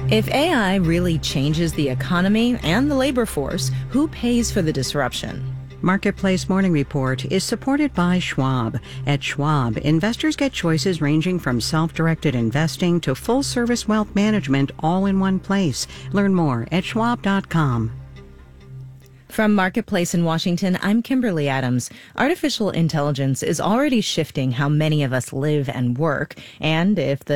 If AI really changes the economy and the labor force, who pays for the disruption? Marketplace Morning Report is supported by Schwab. At Schwab, investors get choices ranging from self-directed investing to full-service wealth management all in one place. Learn more at schwab.com. From Marketplace in Washington, I'm Kimberly Adams. Artificial intelligence is already shifting how many of us live and work, and if the